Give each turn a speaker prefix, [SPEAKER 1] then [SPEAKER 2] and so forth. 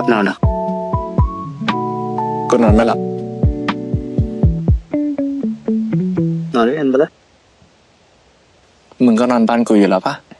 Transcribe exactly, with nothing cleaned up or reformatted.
[SPEAKER 1] ลับนอนเหรอ
[SPEAKER 2] ก็นอนไม่หลับ
[SPEAKER 1] นอนด้วยกันไปละ
[SPEAKER 2] มึงก็นอนบ้านกูอยู่แล้วปะ